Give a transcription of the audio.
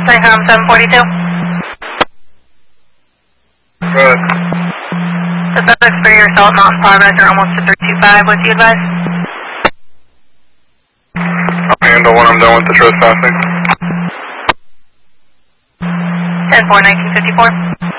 Nighthawk 742. Good. The suspects for your assault not in progress are almost to 325. What's you advise? I'll handle when I'm done with the trespassing. 10-4, 1954.